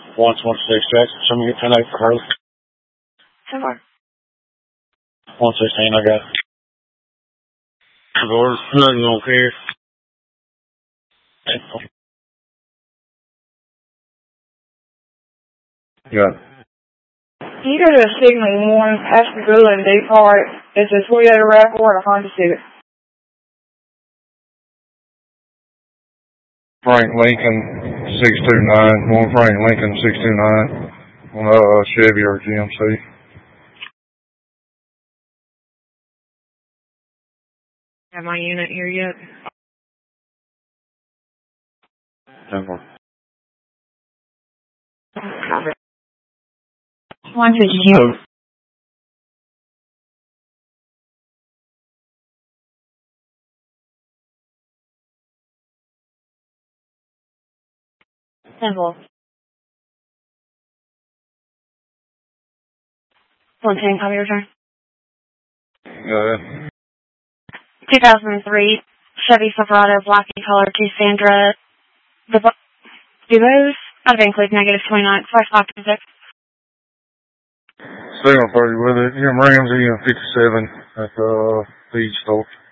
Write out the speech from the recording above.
126 Jackson. Show me 10-8 for Harley. 10-4. 116, I got it. Doors, nothing on here. Got it. You go to Signal 1, Pascagoula and Depart. It's a Toyota RAV4 and a Honda Civic. Frank Lincoln 629. One Frank Lincoln 629. On Chevy or GMC. Have my unit here yet? 10-4. Copy. 152. Simple. 110, copy return. Go ahead. 2003 Chevy Silverado, black in color, Cassandra. Do those? I'd have included -29, /526. Signal for you with it. Jim Ramsey, 57 at the feed store.